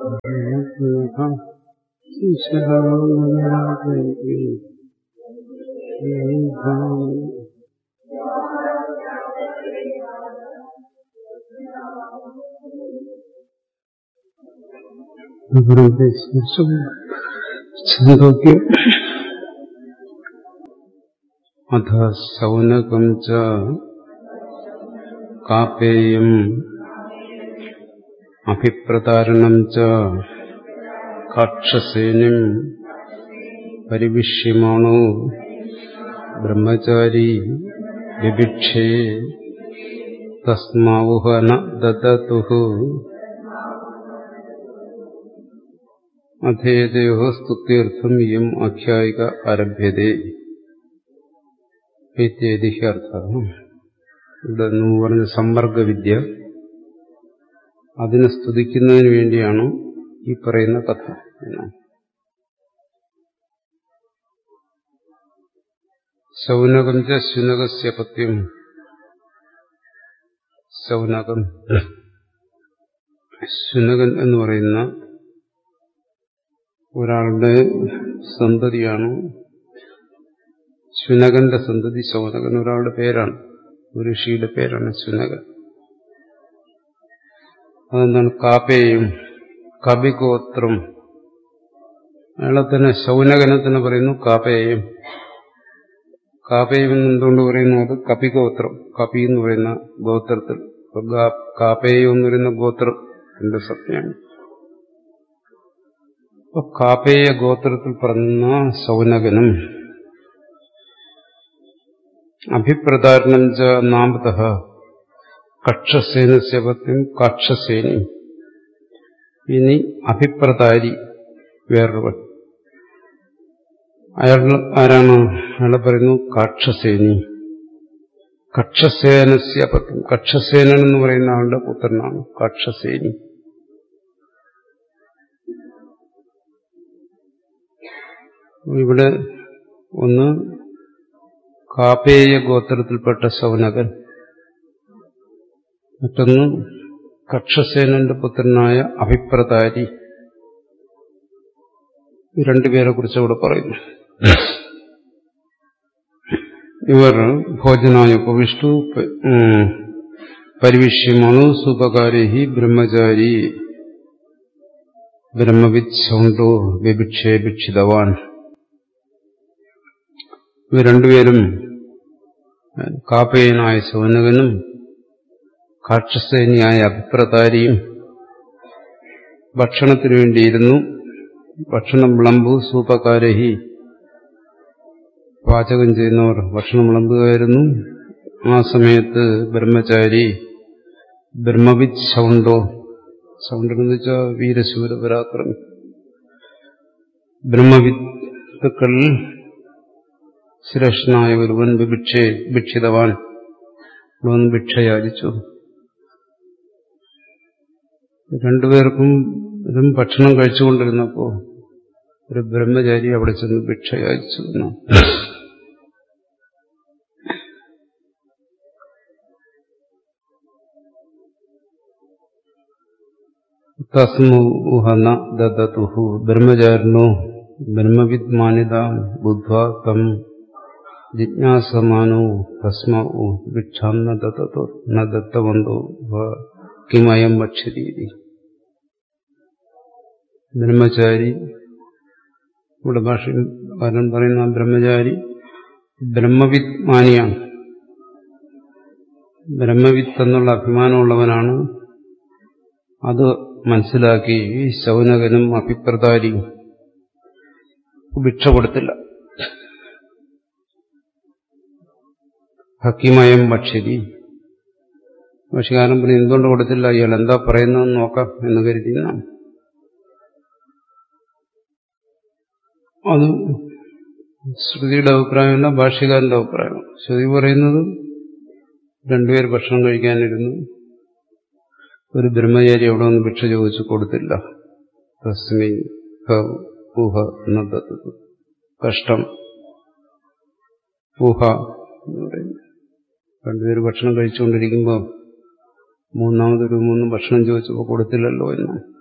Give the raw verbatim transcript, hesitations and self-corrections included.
ഛന്ദോക്യം അഥ ശൗനകം ച കാപേയം അഭിപ്രതാരണം ച കാക്ഷസേനം പരിവിഷ്യമാണോ ബ്രഹ്മചാരി വിഭിക്ഷേ തസ്മാവുഹ ന ദദതുഹു അധേതയോ സ്തുത്യർത്ഥം യം ആഖ്യായിക ആരഭ്യതേ ഇത്യേദിഹ്യർത്ഥ. ഇവിടെ മുമ്പ് പറഞ്ഞ സമ്പർക്കവിദ്യ, അതിനെ സ്തുതിക്കുന്നതിന് വേണ്ടിയാണ് ഈ പറയുന്ന കഥ. ശൗനകം ച ശുനകസ്യ പത്യം. ശൗനകം ശുനകൻ എന്ന് പറയുന്ന ഒരാളുടെ സന്തതിയാണ്. ശുനകന്റെ സന്തതി ശൗനകൻ ഒരാളുടെ പേരാണ്, ഒരു ഋഷിയുടെ പേരാണ് ശുനകൻ. അതെന്താണ്? കാപേയും കവിഗോത്രം. അയാളെ തന്നെ ശൗനകനെ തന്നെ പറയുന്നു കാപേയം. കാപേയം എന്തുകൊണ്ട് പറയുന്നു? അത് കപിഗോത്രം. കപി എന്ന് പറയുന്ന ഗോത്രത്തിൽ, കാപേയം എന്ന് പറയുന്ന ഗോത്രത്തിന്റെ സത്യമാണ്. അപ്പൊ കാപേയ ഗോത്രത്തിൽ പറഞ്ഞ ശൗനകനും അഭിപ്രതാരണം ച നാമതഃ കക്ഷസേനസ്യ പത്യം കാക്ഷസേനി. ഇനി അഭിപ്രതാരി വേറൊരുവൻ. അയാൾ ആരാണ്? അയാളെ പറയുന്നു കാക്ഷസേനി. കക്ഷസേനസ്യ പത്യം. കക്ഷസേനൻ എന്ന് പറയുന്ന ആളുടെ പുത്രനാണ് കാക്ഷസേനി. ഇവിടെ ഒന്ന് കാപേയ ഗോത്രത്തിൽപ്പെട്ട ശൗനകൻ, മറ്റൊന്ന് കക്ഷസേനന്റെ പുത്രനായ അഭിപ്രതാരി. ഈ രണ്ടുപേരെ കുറിച്ച് ഇവിടെ പറയുന്നു. ഇവർ ഭോജനായ ഉപവിഷ്ടു പരിവിഷ്യമാണ് സുപകാരി ബ്രഹ്മചാരി ബ്രഹ്മവിത് ശൗണ്ടോ വിഭിക്ഷേ ഭിക്ഷിതവാൻ. ഇവർ രണ്ടുപേരും കാപേയനായ ശൗനകനും കാക്ഷസേനിയായ അഭിപ്രതാരിയും ഭക്ഷണത്തിനു വേണ്ടിയിരുന്നു. ഭക്ഷണം വിളമ്പു സൂപകാരഹി. പാചകം ചെയ്യുന്നവർ ഭക്ഷണം വിളമ്പുകയായിരുന്നു. ആ സമയത്ത് ബ്രഹ്മചാരി ബ്രഹ്മവിത് ശൗണ്ടോ. ശൗണ്ടൻ എന്ന് വെച്ചാൽ വീരശൂര പരാക്രമി. ബ്രഹ്മവിത്തുക്കളിൽ ശ്രേഷ്ഠനായ ഒരുവൻ വിഭിക്ഷേ ഭിക്ഷിതവാൻ വന്ന് ഭിക്ഷ യാചിച്ചു. രണ്ടുപേർക്കും ഇതും ഭക്ഷണം കഴിച്ചുകൊണ്ടിരുന്നപ്പോ ഒരു ബ്രഹ്മചാരി അവിടെ ചെന്ന് ഭിക്ഷ യാചിച്ചു. തസ്മുഹന ദദതുഹു. ബ്രഹ്മചാരിണോ ബ്രഹ്മവിദ് മാന്യത ബുദ്ധ്വാ തം ജിജ്ഞാസമാനോ തസ്മ ഭിക്ഷാം ന ദത്തോ ന ദത്തവന്തോ കിമയം ഭക്ഷ്യരീതി. ബ്രഹ്മചാരി, ഇവിടെ ഭാഷകാരൻ പറയുന്ന ബ്രഹ്മചാരി ബ്രഹ്മവിദ് മാനിയാണ്. ബ്രഹ്മവിത്ത് എന്നുള്ള അഭിമാനമുള്ളവനാണ്. അത് മനസ്സിലാക്കി ശൗനകനും അഭിപ്രതാരിയും ഭിക്ഷ കൊടുത്തില്ല. ഹക്കിമയം ഭക്ഷ്യതി. ഭക്ഷ്യകാരൻ പറഞ്ഞ് എന്തുകൊണ്ട് കൊടുത്തില്ല, ഇയാൾ എന്താ പറയുന്നതെന്ന് നോക്കാം എന്ന് കരുതിയ അത് ശ്രുതിയുടെ അഭിപ്രായമല്ല, ഭാഷ്യകാരന്റെ അഭിപ്രായമാണ്. ശ്രുതി പറയുന്നത് രണ്ടുപേർ ഭക്ഷണം കഴിക്കാനിരുന്നു. ഒരു ബ്രഹ്മചാരി അവിടെ നിന്ന് ഭിക്ഷ ചോദിച്ചു കൊടുത്തില്ല. തസ്മൈ ഊഹ എന്നത് കഷ്ടം. ഊഹ എന്ന് പറയുന്നു. രണ്ടുപേര് ഭക്ഷണം കഴിച്ചുകൊണ്ടിരിക്കുമ്പോൾ മൂന്നാമതൊരു മൂന്ന് ഭക്ഷണം ചോദിച്ചപ്പോൾ കൊടുത്തില്ലല്ലോ എന്ന്.